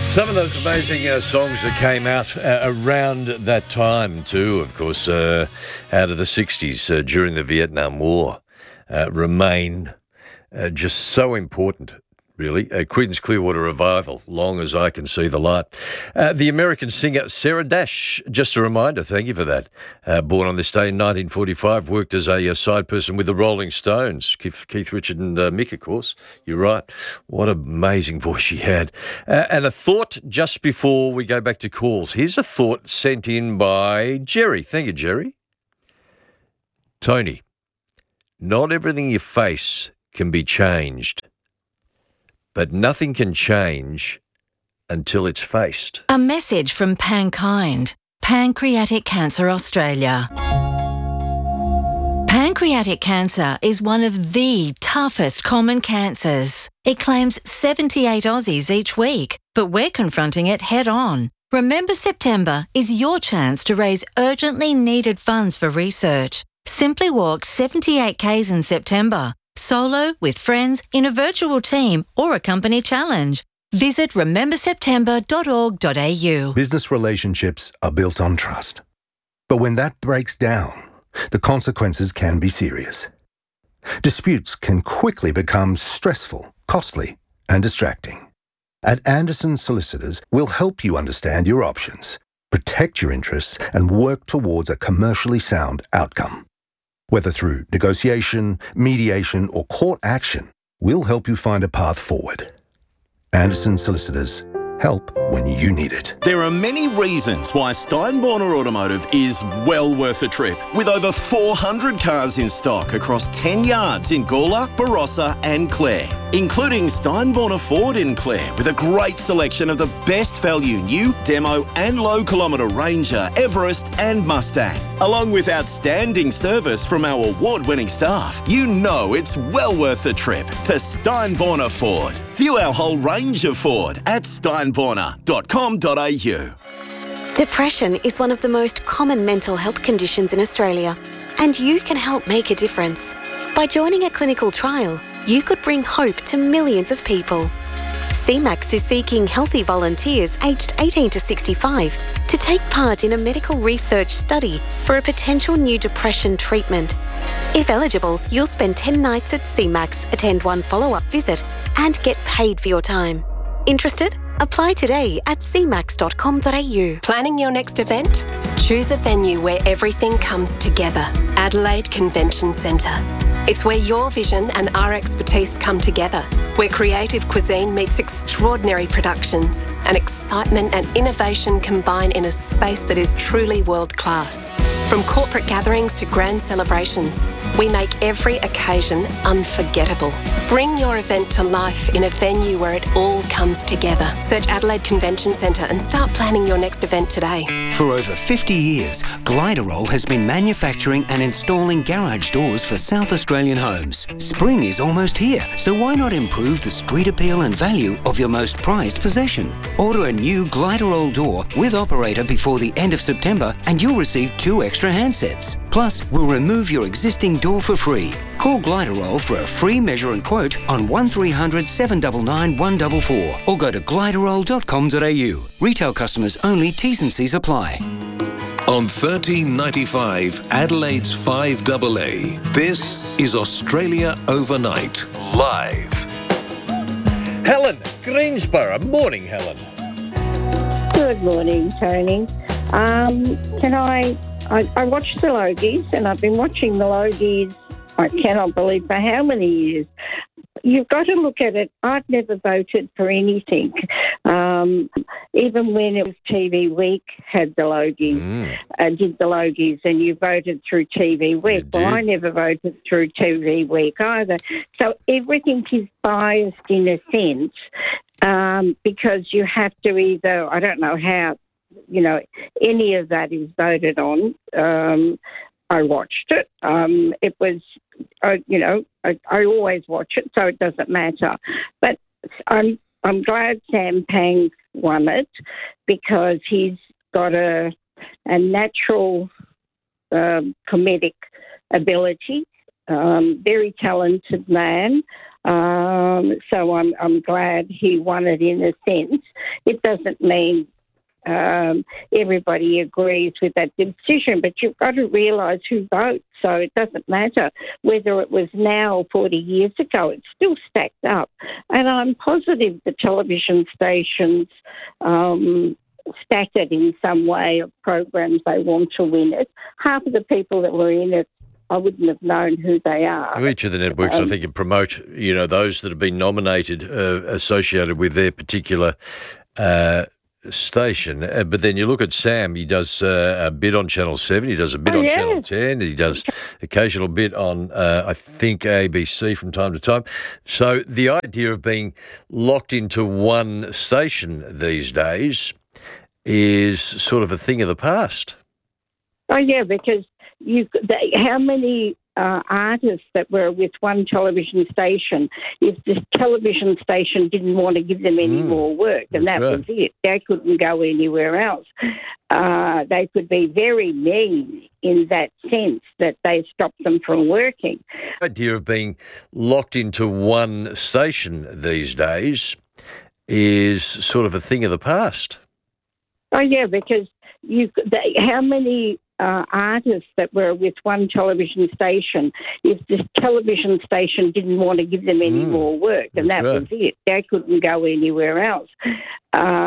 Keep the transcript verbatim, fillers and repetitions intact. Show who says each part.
Speaker 1: Some of those amazing uh, songs that came out uh, around that time too, of course, uh, out of the sixties uh, during the Vietnam War, uh, remain uh, just so important, really. Uh, Creedence Clearwater Revival, Long As I Can See the Light. Uh, the American singer Sarah Dash, just a reminder, thank you for that. Uh, born on this day in nineteen forty-five, worked as a, a side person with the Rolling Stones, Keith, Keith Richard and uh, Mick, of course. You're right. What an amazing voice she had. Uh, and a thought just before we go back to calls. Here's a thought sent in by Jerry. Thank you, Jerry. Tony, not everything you face can be changed, but nothing can change until it's faced.
Speaker 2: A message from Pankind, Pancreatic Cancer Australia. Pancreatic cancer is one of the toughest common cancers. It claims seventy-eight Aussies each week, but we're confronting it head on. Remember September is your chance to raise urgently needed funds for research. Simply walk seventy-eight kays in September. Solo, with friends, in a virtual team, or a company challenge. Visit remember september dot org dot a u.
Speaker 3: Business relationships are built on trust. But when that breaks down, the consequences can be serious. Disputes can quickly become stressful, costly, and distracting. At Anderson Solicitors, we'll help you understand your options, protect your interests, and work towards a commercially sound outcome. Whether through negotiation, mediation, or court action, we'll help you find a path forward. Anderson Solicitors. Help when you need it.
Speaker 4: There are many reasons why Steinborner Automotive is well worth a trip. With over four hundred cars in stock across ten yards in Gawler, Barossa and Clare, including Steinborner Ford in Clare with a great selection of the best value new, demo and low kilometre Ranger, Everest and Mustang. Along with outstanding service from our award-winning staff, you know it's well worth a trip to Steinborner Ford. View our whole range of Ford at steinborner dot com dot a u.
Speaker 5: Depression is one of the most common mental health conditions in Australia, and you can help make a difference. By joining a clinical trial, you could bring hope to millions of people. C MAX is seeking healthy volunteers aged eighteen to sixty-five to take part in a medical research study for a potential new depression treatment. If eligible, you'll spend ten nights at C MAX, attend one follow-up visit, and get paid for your time. Interested? Apply today at c max dot com dot a u.
Speaker 6: Planning your next event? Choose a venue where everything comes together. Adelaide Convention Centre. It's where your vision and our expertise come together, where creative cuisine meets extraordinary productions, and excitement and innovation combine in a space that is truly world-class. From corporate gatherings to grand celebrations, we make every occasion unforgettable. Bring your event to life in a venue where it all comes together. Search Adelaide Convention Centre and start planning your next event today.
Speaker 7: For over fifty years, Gliderol has been manufacturing and installing garage doors for South Australian homes. Spring is almost here, so why not improve the street appeal and value of your most prized possession? Order a new Gliderol door with operator before the end of September and you'll receive two extra handsets. Plus, we'll remove your existing door for free. Call Gliderol for a free measure and quote on one three hundred, seven nine nine, one four four or go to gliderol dot com dot a u. Retail customers only, T's and C's apply.
Speaker 8: On thirteen ninety-five, Adelaide's five A A, this is Australia Overnight, live.
Speaker 1: Helen, Greensborough. Morning, Helen.
Speaker 9: Good morning, Tony. Um, can I, I... I watched the Logies, and I've been watching the Logies, I cannot believe, for how many years. You've got to look at it. I've never voted for anything. Um, even when it was T V Week had the Logies, mm. uh, did the Logies, and you voted through T V Week. Well, I never voted through T V Week either. So everything is biased in a sense um, because you have to either, I don't know how, you know, any of that is voted on. Um, I watched it. Um, it was, uh, you know, I, I always watch it, so it doesn't matter. But I'm I'm glad Sam Pang won it because he's got a a natural um, comedic ability. Um, very talented man. Um, so I'm I'm glad he won it in a sense. It doesn't mean um, everybody agrees with that decision, but you've got to realise who votes. So it doesn't matter whether it was now or forty years ago. It's still stacked up. And I'm positive the television stations um, stack it in some way of programs they want to win it. Half of the people that were in it, I wouldn't have known who they are.
Speaker 1: Each of the networks, um, I think, can promote, you know, those that have been nominated uh, associated with their particular uh, station. Uh, but then you look at Sam, he does uh, a bit on Channel seven, he does a bit
Speaker 9: oh,
Speaker 1: on
Speaker 9: yeah.
Speaker 1: Channel ten, he does occasional bit on, uh, I think, A B C from time to time. So the idea of being locked into one station these days is sort of a thing of the past.
Speaker 9: Oh, yeah, because you, they, how many uh, artists that were with one television station, if the television station didn't want to give them any
Speaker 1: Mm,
Speaker 9: more work, and that
Speaker 1: right.
Speaker 9: was it. They couldn't go anywhere else. Uh, they could be very mean in that sense that they stopped them from working.
Speaker 1: The idea of being locked into one station these days is sort of a thing of the past.
Speaker 9: Oh, yeah, because you, they, how many uh, artists that were with one television station, if the television station didn't want to give them any
Speaker 1: Mm,
Speaker 9: more work, and
Speaker 1: that's
Speaker 9: that
Speaker 1: right.
Speaker 9: was it. They couldn't go anywhere else. Uh,